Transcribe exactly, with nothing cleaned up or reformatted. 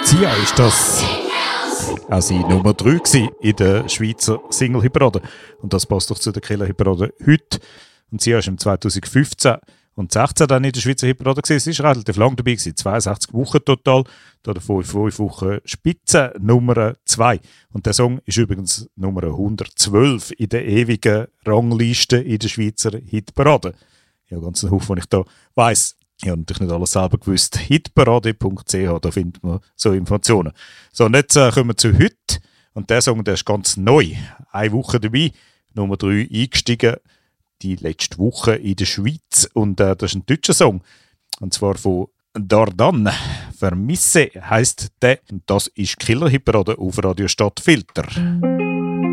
Sia ist das also Nummer drei in der Schweizer Single-Hitparade. Und das passt doch zu der Killer-Hitparade heute. Und Sia ist im zweitausendfünfzehn und sechzehn dann in der Schweizer Hitparade gewesen. Sie ist relativ lang dabei gewesen, zweiundsechzig Wochen total. Davon fünf Wochen Spitze, Nummer zwei. Und der Song ist übrigens Nummer hundertzwölf in der ewigen Rangliste in der Schweizer Hitparade. Ja, ganz ein Haufen, den ich da weiss. Ich habe natürlich nicht alles selber gewusst. hitparade punkt c h, da findet man so Informationen. So, und jetzt äh, kommen wir zu heute. Und der Song, der ist ganz neu. Eine Woche dabei, Nummer drei eingestiegen, die letzte Woche in der Schweiz. Und äh, das ist ein deutscher Song. Und zwar von Dardan. Vermisse heisst der. Und das ist Killer-Hitparade auf Radio Stadtfilter.